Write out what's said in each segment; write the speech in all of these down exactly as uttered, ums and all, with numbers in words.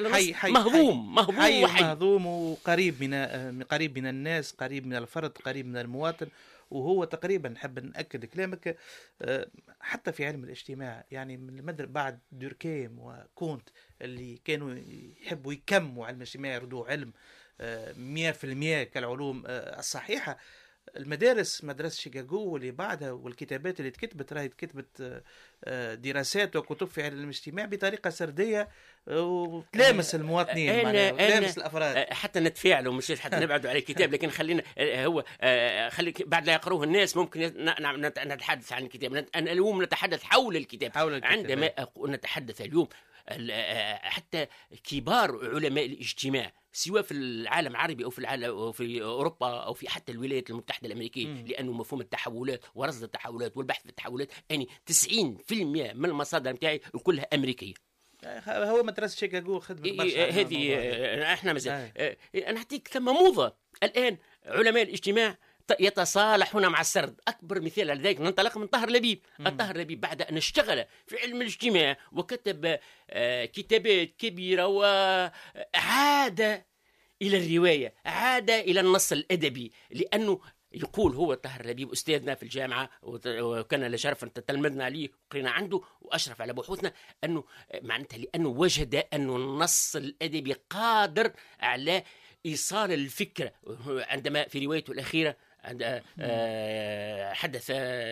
نص حي حي مهضوم حي مهضوم حي وحي. مهضوم وقريب من قريب من الناس، قريب من الفرد، قريب من المواطن. وهو تقريبا نحب نأكد كلامك حتى في علم الاجتماع، يعني من مدر بعد دوركيم وكونت اللي كانوا يحبوا يكموا علم الاجتماع يردوا علم مئة في المئة كالعلوم الصحيحة. المدارس مدرسة شيكاغو واللي بعدها والكتابات اللي تكتبت راهي تكتبت دراسات وكتب في علم الاجتماع بطريقة سردية وتلامس المواطنين معناها وتلامس الأفراد. حتى نتفاعلوا مش حتى نبعدوا على الكتاب، لكن خلينا هو خلي بعد لا يقروه الناس ممكن نتحدث عن الكتاب. أنا اليوم نتحدث حول الكتاب, حول الكتاب. عندما نتحدث اليوم حتى كبار علماء الاجتماع سواء في العالم العربي أو في العالم أو في أوروبا أو في حتى الولايات المتحدة الأمريكية، م. لأنه مفهوم التحولات ورصد التحولات والبحث في التحولات يعني تسعين بالمئة من المصادر متاعي كلها أمريكية. هو مدرسة شيكاغو خدمة برشا هذه احنا مازال أنا أعطيك ثم موضة الآن علماء الاجتماع يتصالحون مع السرد. أكبر مثال على ذلك ننطلق من طاهر لبيب. الطاهر لبيب بعد أن اشتغل في علم الاجتماع وكتب كتابات كبيرة وعاد إلى الرواية، عاد إلى النص الأدبي، لأنه يقول هو طاهر لبيب أستاذنا في الجامعة وكان لشرف أن تتلمذنا عليه وقرينا عنده وأشرف على بحوثنا، أنه معناتها لأنه وجد أن النص الأدبي قادر على إيصال الفكرة. عندما في روايته الأخيرة عند حدث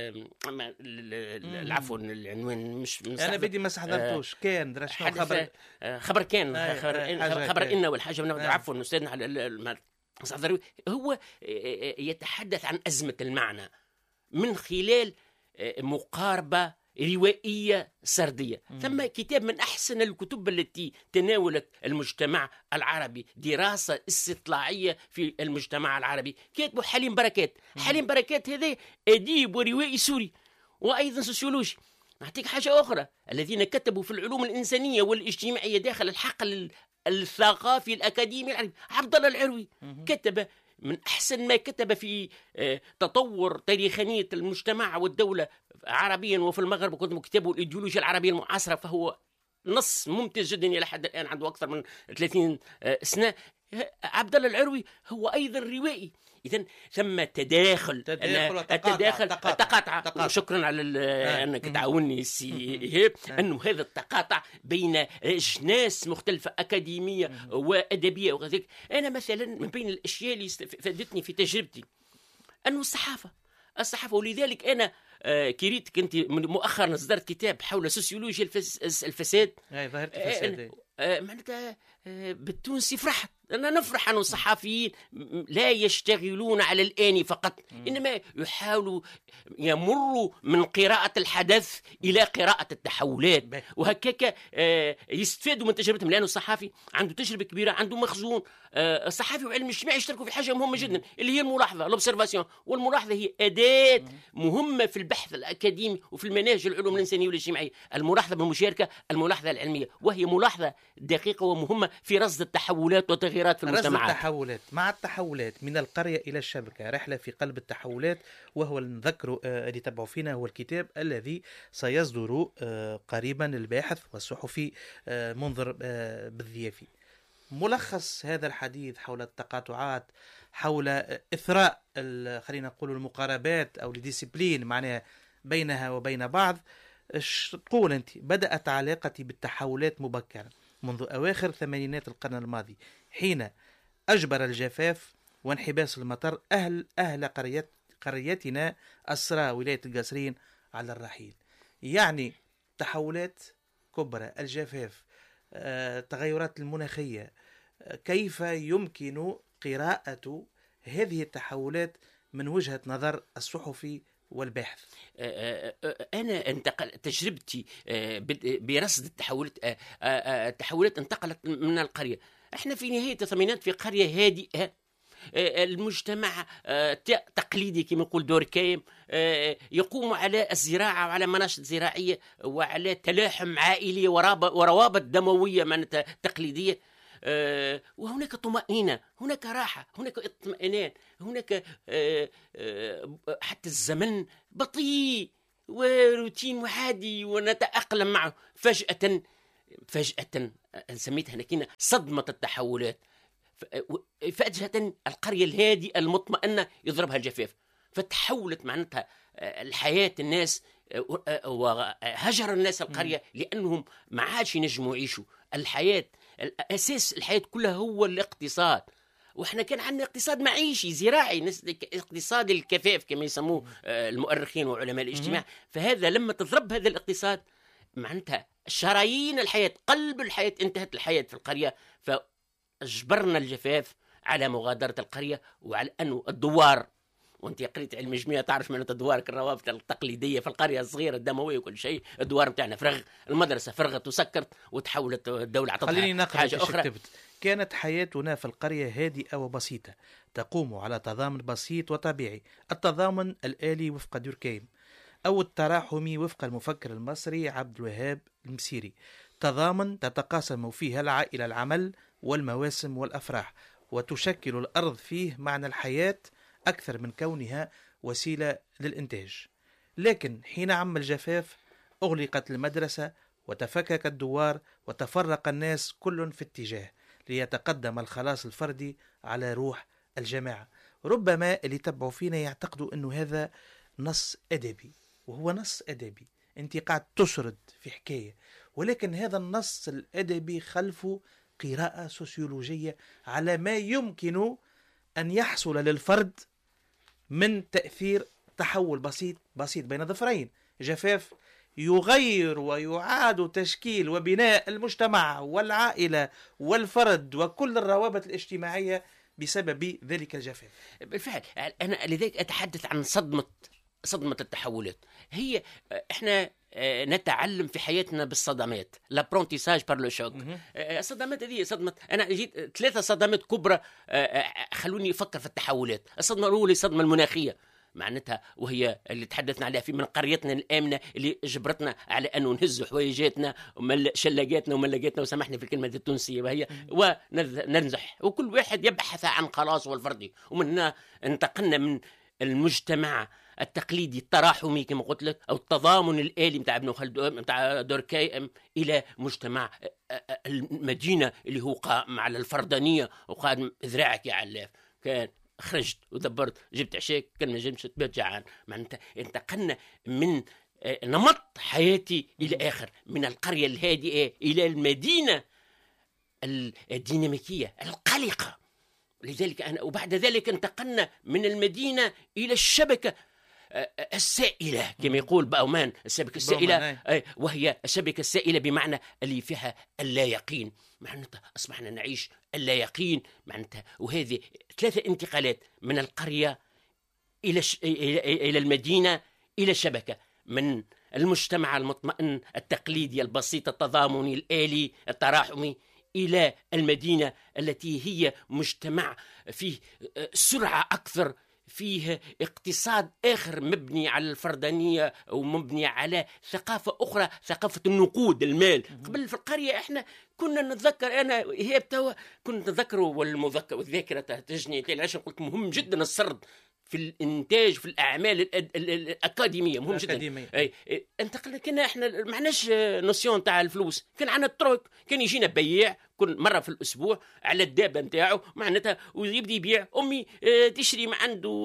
العفو العنوان مش انا بدي ما حضرتوش كان درا خبر خبر كان خبر, خبر إن والحاجه من عفوا استاذنا على هو يتحدث عن أزمة المعنى من خلال مقاربة روائية سردية. مم. ثم كتاب من أحسن الكتب التي تناولت المجتمع العربي، دراسة استطلاعية في المجتمع العربي، كاتبه حليم بركات. مم. حليم بركات هذا أديب وروائي سوري وأيضا سوسيولوجي. نعطيك حاجة أخرى، الذين كتبوا في العلوم الإنسانية والاجتماعية داخل الحقل الثقافي الأكاديمي العربي، عبد الله العروي. مم. كتب من أحسن ما كتب في تطور تاريخانية المجتمع والدولة عربيا وفي المغرب، وكتب كتابه الإيديولوجيا العربية المعاصرة، فهو نص ممتاز جدا إلى حد الآن، عنده أكثر من ثلاثين سنة. عبد الله العروي هو أيضا روائي. إذن ثم تداخل تداخل التداخل تقاطع. شكرا على أنك تعاوني سي إيهاب أنه هذا التقاطع بين أجناس مختلفة أكاديمية وأدبية وغير. أنا مثلا من بين الأشياء اللي فادتني في تجربتي أنه الصحافة الصحافة ولذلك أنا كريت كنت مؤخرا أصدرت كتاب حول سوسيولوجيا الفساد. أي ظاهرة الفساد. معناتها بالتونسي فرحت. أنا نفرح أن الصحفيين لا يشتغلون على الآن فقط، إنما يحاولوا يمروا من قراءة الحدث إلى قراءة التحولات، وهكذا يستفادوا من تجربتهم، لأنه الصحفي عنده تجربة كبيرة، عنده مخزون. الصحفي وعلم الاجتماع يشتركوا في حاجة مهمة جدا اللي هي الملاحظة، الأوبسيرفاسيون. والملاحظة هي أداة مهمة في البحث الأكاديمي وفي المناهج العلوم الإنسانية والاجتماعية. الملاحظة بالمشاركة، الملاحظة العلمية، وهي ملاحظة دقيقة ومهمة في رصد التحولات والتغييرات في المجتمعات. رصد التحولات مع التحولات من القرية إلى الشبكة، رحلة في قلب التحولات، وهو نذكر اللي تبعوا فينا هو الكتاب الذي سيصدر قريبا الباحث والصحفي منذر بالضيافي. ملخص هذا الحديث حول التقاطعات، حول إثراء خلينا نقول المقاربات أو الديسيبلين معناها بينها وبين بعض. تقول أنت بدأت علاقتي بالتحولات مبكرا منذ أواخر ثمانينات القرن الماضي، حين أجبر الجفاف وانحباس المطر أهل أهل قريت قريتنا أسرى ولاية القصرين على الرحيل. يعني تحولات كبرى، الجفاف، التغيرات المناخية. كيف يمكن قراءة هذه التحولات من وجهة نظر الصحفي والباحث؟ أنا انتقل تجربتي برصد التحولات. التحولات انتقلت من القرية. احنا في نهاية الثمانينات في قرية هادئة، المجتمع تقليدي كما يقول دوركيم، يقوم على الزراعة وعلى مناشط زراعية وعلى تلاحم عائلي وروابط دموية من تقليدية. أه وهناك طمأنينة، هناك راحة، هناك اطمئنان، هناك أه أه حتى الزمن بطيء وروتين وعادي ونتأقلم معه. فجأة فجأة سميتها نكينا صدمة التحولات. فجأة القرية الهادئة المطمئنة يضربها الجفاف، فتحولت معناتها الحياة الناس، وهجر الناس القرية لأنهم ما عادش ينجموا يعيشوا. الحياة الأساس الحياة كلها هو الاقتصاد، واحنا كان عندنا اقتصاد معيشي زراعي، اقتصاد الكفاف كما يسموه المؤرخين وعلماء الاجتماع. فهذا لما تضرب هذا الاقتصاد معناتها شرايين الحياة، قلب الحياة، انتهت الحياة في القرية. فاجبرنا الجفاف على مغادرة القرية، وعلى أنه الدوار، وانت قريت علم الجميع تعرف معناتها الدوار كالروابط التقليديه في القريه الصغيره الدمويه وكل شيء. الدوار نتاعنا فرغ، المدرسه فرغت وسكرت وتحولت الدوله عطتها حاجه اخرى. كتبت: كانت حياتنا في القريه هادئه وبسيطه، تقوم على تضامن بسيط وطبيعي، التضامن الآلي وفق دوركهيم، أو التراحمي وفق المفكر المصري عبد الوهاب المسيري. تضامن تتقاسم فيه العائله العمل والمواسم والافراح، وتشكل الارض فيه معنى الحياه أكثر من كونها وسيلة للإنتاج. لكن حين عم الجفاف أغلقت المدرسة وتفكك الدوار وتفرق الناس كل في اتجاه ليتقدم الخلاص الفردي على روح الجماعة. ربما اللي تبعوا فينا يعتقدوا أنه هذا نص أدبي، وهو نص أدبي، أنت قاعد تسرد في حكاية، ولكن هذا النص الأدبي خلفه قراءة سوسيولوجية على ما يمكن أن يحصل للفرد من تأثير تحول بسيط بسيط بين ظفرين. جفاف يغير ويعاد تشكيل وبناء المجتمع والعائلة والفرد وكل الروابط الاجتماعية بسبب ذلك الجفاف. بالفعل أنا لذلك أتحدث عن صدمة صدمة التحولات. هي إحنا نتعلم في حياتنا بالصدمات، لابرونتيساج بار لو شوك. الصدمات هذه صدمة، أنا جيت ثلاثة صدمات كبرى خلوني أفكر في التحولات. الصدمة الأولى الصدمة المناخية معناتها، وهي اللي تحدثنا عليها في من قريتنا الآمنة اللي جبرتنا على أنه نهز حوايجاتنا وشلاقاتنا وملاقاتنا، وسامحني في الكلمة التونسية، وهي وننزح، وكل واحد يبحث عن خلاصه الفردي. ومن هنا انتقلنا من المجتمع التقليدي التراحمي كما قلت لك، او التضامن الآلي متاع ابن خلدون متاع دوركهيم، الى مجتمع المدينه اللي هو قائم على الفردانيه وقائم ذراعك يا علاف. كان خرجت ودبرت جبت عشاك، كان ما جبتش تبات جعان. معناتها انتقلنا من نمط حياتي الى اخر، من القريه الهادئه الى المدينه الديناميكيه القلقه. لذلك أنا وبعد ذلك انتقلنا من المدينة إلى الشبكة السائلة كما يقول باومان، الشبكة السائلة، وهي الشبكة السائلة بمعنى اللي فيها اللا يقين. معناتها أصبحنا نعيش اللا يقين معناتها. وهذه ثلاثة انتقالات، من القرية إلى ش... إلى المدينة إلى الشبكة، من المجتمع المطمئن التقليدي البسيط التضامني الآلي التراحمي إلى المدينة التي هي مجتمع فيه سرعة أكثر، فيه اقتصاد آخر مبني على الفردانية ومبني على ثقافة أخرى، ثقافة النقود المال. قبل في القرية إحنا كنا نتذكر، أنا هي بتوا كنت نتذكر، والمذكر والذاكرة تهتجني عشان قلت مهم جدا السرد في الانتاج في الاعمال الاكاديميه، مهم جدا. اي انتقلنا كنا احنا ما عندناش نوسيون تاع الفلوس، كان عندنا التروك، كان يجينا بياع كل مره في الاسبوع على الدابه نتاعو معناتها ويبدا يبيع. امي تشري ما عنده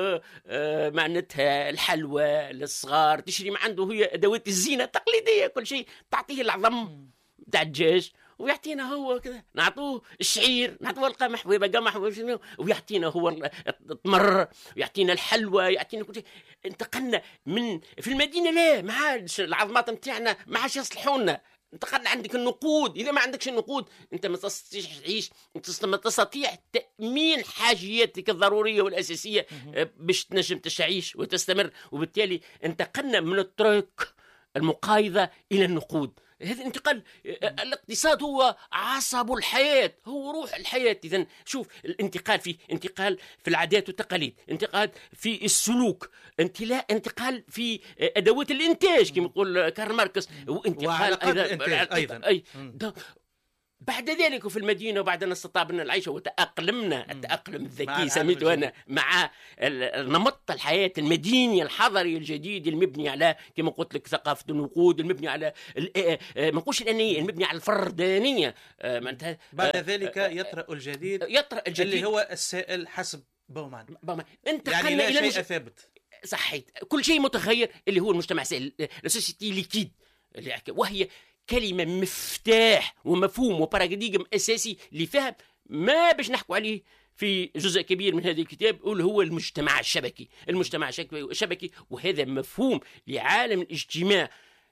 معناتها الحلوى للصغار، تشري ما عنده هي ادوات الزينه التقليديه، كل شيء تعطيه العظم تاع الدجاج ويعطينا هو كذا، نعطوه الشعير، نعطوه القمح وقمح ويعطينا هو التمر، ويعطينا الحلوى، يعطينا كل شيء. انتقلنا من في المدينه لا ما عادش العظمات نتاعنا ما عادش يصلحونا. انتقلنا عندك النقود، اذا ما عندكش النقود انت ما تستطيعش تعيش، انت ما تستطيع تامين حاجياتك الضروريه والاساسيه باش تنجم تعيش وتستمر. وبالتالي انتقلنا من الترك المقايضه الى النقود. هذا انتقال. الاقتصاد هو عصب الحياة، هو روح الحياة. إذن شوف الانتقال فيه انتقال في العادات والتقاليد، انتقال في السلوك، انتقال انتقال في أدوات الإنتاج كما يقول كارل ماركس، وانتقال أيضا, أيضا. أي بعد ذلك في المدينة وبعد أن استطعنا العيش وتأقلمنا التأقلم الذكي سميته أنا مع نمط الحياة المديني الحضري الجديد المبني على كما قلت لك ثقافة النقود، المبني على ما نقولش الأنانية، المبني على الفردانية. بعد ذلك يطرأ الجديد يطرأ الجديد اللي هو السائل حسب بومان. بومان. يعني لا إلى شيء ثابت، صحيت، كل شيء متغير اللي هو المجتمع سائل، السوسيتي ليكيد، وهي كلمة مفتاح ومفهوم وباراديغم أساسي لفهم ما باش نحكوا عليه في جزء كبير من هذا الكتاب، اللي هو المجتمع الشبكي. المجتمع الشبكي وهذا مفهوم لعالم الاجتماع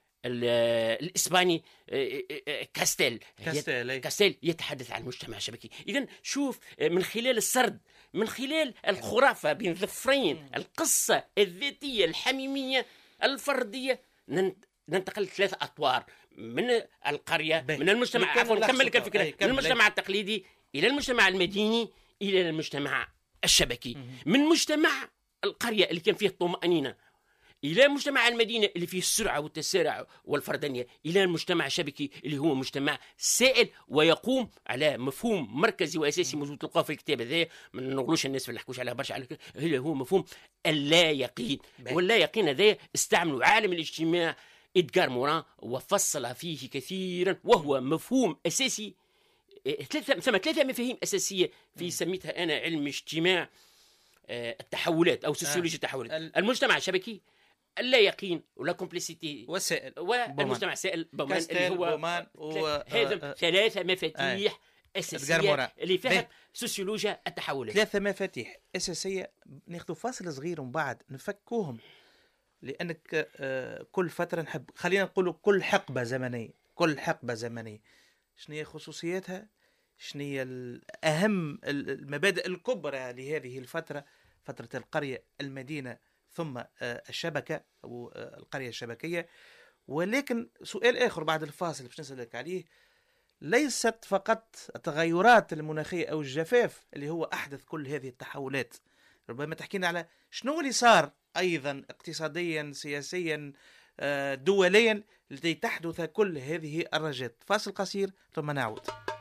الإسباني كاستيل كاستيل كاستيل يتحدث عن المجتمع الشبكي. إذن شوف من خلال السرد، من خلال الخرافة بين ظفرين، القصة الذاتية الحميمية الفردية، ننتقل ثلاث أطوار من القرية بي. من المجتمع عفوا نكمل الفكرة من المجتمع التقليدي إلى المجتمع المديني إلى المجتمع الشبكي. من مجتمع القرية اللي كان فيه الطمأنينة إلى مجتمع المدينة اللي فيه السرعة والتسارع والفردانية، إلى المجتمع الشبكي اللي هو مجتمع سائل ويقوم على مفهوم مركزي وأساسي موجود تلقاه في الكتاب هذا، ما نقولوش الناس اللي يحكوش عليها برشا، على هو مفهوم اللا يقين. واللا يقين هذا استعملوا عالم الاجتماع إدغار موران وفصل فيه كثيرا، وهو مفهوم أساسي. ثلاثة ثم ثلاثة مفاهيم أساسية في سميتها أنا علم اجتماع التحولات أو سوسيولوجيا التحولات. المجتمع الشبكي، اللا يقين ولا كومبليسيتي والسائل، والمجتمع السائل بومان اللي هو بومان و... هذا ثلاثة مفاتيح آه. أساسية لفهم سوسيولوجيا التحولات. ثلاثة مفاتيح أساسية. ناخذ فاصل صغير ومن بعد نفكوهم، لأنك كل فترة نحب خلينا نقول كل حقبة زمنية كل حقبة زمنية شنو هي خصوصياتها، شنو هي أهم المبادئ الكبرى لهذه الفترة، فترة القرية المدينة ثم الشبكة أو القرية الشبكية. ولكن سؤال آخر بعد الفاصل باش نسألك عليه، ليست فقط التغيرات المناخية أو الجفاف اللي هو أحدث كل هذه التحولات، ربما تحكينا على شنو اللي صار أيضا اقتصاديا سياسيا دوليا لكي تحدث كل هذه الرجات. فاصل قصير ثم نعود.